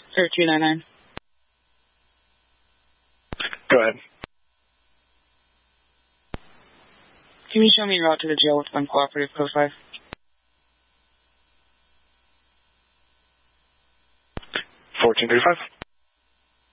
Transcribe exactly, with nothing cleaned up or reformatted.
Sir, two nine nine. Go ahead. Can you show me a route to the jail with uncooperative code five? fourteen thirty-five.